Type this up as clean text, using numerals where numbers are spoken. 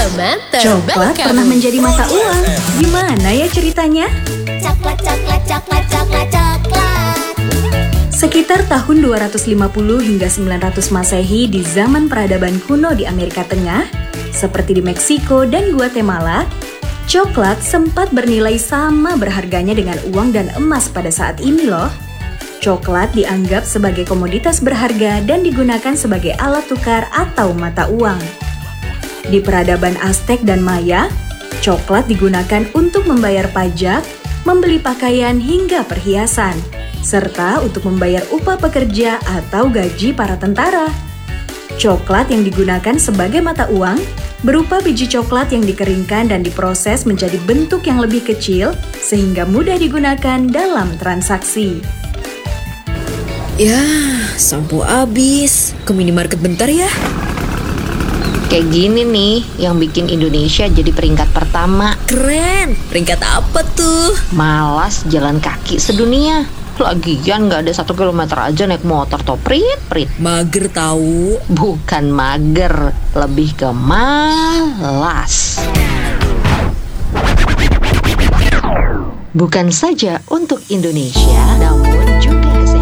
teman-teman Coklat terbaik pernah kamu. menjadi mata uang. Gimana ya ceritanya? Coklat, coklat, coklat, coklat, coklat. Sekitar tahun 250 hingga 900 Masehi di zaman peradaban kuno di Amerika Tengah, seperti di Meksiko dan Guatemala, coklat sempat bernilai sama berharganya dengan uang dan emas pada saat ini loh. Coklat dianggap sebagai komoditas berharga dan digunakan sebagai alat tukar atau mata uang. Di peradaban Aztek dan Maya, coklat digunakan untuk membayar pajak, membeli pakaian hingga perhiasan, serta untuk membayar upah pekerja atau gaji para tentara. Coklat yang digunakan sebagai mata uang berupa biji coklat yang dikeringkan dan diproses menjadi bentuk yang lebih kecil sehingga mudah digunakan dalam transaksi. Ya, sampo habis. Ke minimarket bentar ya. Kayak gini nih yang bikin Indonesia jadi peringkat pertama. Keren. Peringkat apa tuh? Malas jalan kaki sedunia. Lagian gak ada 1 kilometer aja naik motor toh prit. Mager tahu. Bukan mager, lebih ke malas. Bukan saja untuk Indonesia, namun juga